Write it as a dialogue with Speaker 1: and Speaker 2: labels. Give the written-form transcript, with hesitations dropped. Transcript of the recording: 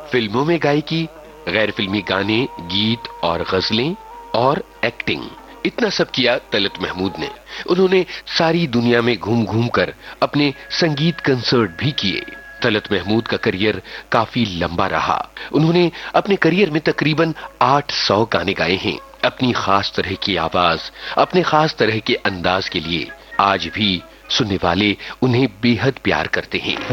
Speaker 1: फिल्मों में गायकी, गैर फिल्मी गाने, गीत और गजलें और एक्टिंग, इतना सब किया तलत महमूद ने। उन्होंने सारी दुनिया में घूम घूम कर अपने संगीत कंसर्ट भी किए। तलत महमूद का करियर काफी लंबा रहा। उन्होंने अपने करियर में तकरीबन 800 गाने गाए हैं। अपनी खास तरह की आवाज, अपने खास तरह के अंदाज के लिए आज भी सुनने वाले उन्हें बेहद प्यार करते हैं।